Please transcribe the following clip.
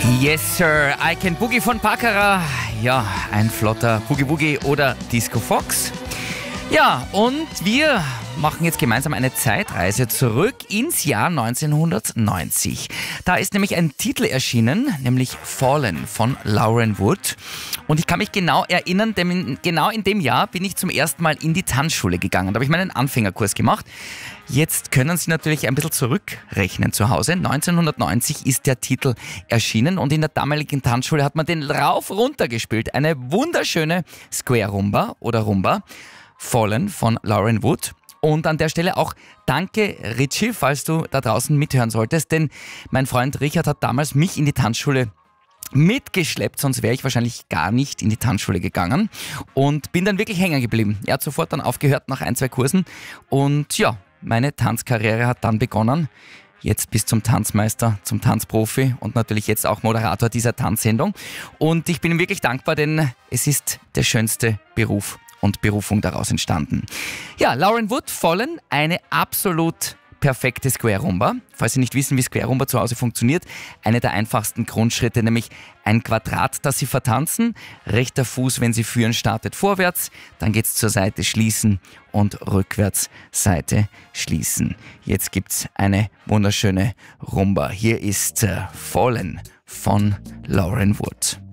Yes, Sir, I Can Boogie von Baccarat. Ja, ein flotter Boogie-Woogie oder Disco Fox. Ja, und wir machen jetzt gemeinsam eine Zeitreise zurück ins Jahr 1990. Da ist nämlich ein Titel erschienen, nämlich Fallen von Lauren Wood. Und ich kann mich genau erinnern, denn genau in dem Jahr bin ich zum ersten Mal in die Tanzschule gegangen. Da habe ich meinen Anfängerkurs gemacht. Jetzt können Sie natürlich ein bisschen zurückrechnen zu Hause. 1990 ist der Titel erschienen und in der damaligen Tanzschule hat man den rauf runter gespielt. Eine wunderschöne Square Rumba oder Rumba, Fallen von Lauren Wood. Und an der Stelle auch danke, Richie, falls du da draußen mithören solltest, denn mein Freund Richard hat damals mich in die Tanzschule mitgeschleppt, sonst wäre ich wahrscheinlich gar nicht in die Tanzschule gegangen und bin dann wirklich hängen geblieben. Er hat sofort dann aufgehört nach 1, 2 Kursen und ja, meine Tanzkarriere hat dann begonnen. Jetzt bis zum Tanzmeister, zum Tanzprofi und natürlich jetzt auch Moderator dieser Tanzsendung. Und ich bin ihm wirklich dankbar, denn es ist der schönste Beruf und Berufung daraus entstanden. Ja, Lauren Wood, Fallen, eine absolut perfekte Square Rumba. Falls Sie nicht wissen, wie Square Rumba zu Hause funktioniert, eine der einfachsten Grundschritte, nämlich ein Quadrat, das Sie vertanzen. Rechter Fuß, wenn Sie führen, startet vorwärts, dann geht's zur Seite schließen und rückwärts Seite schließen. Jetzt gibt's eine wunderschöne Rumba. Hier ist Fallen von Lauren Wood.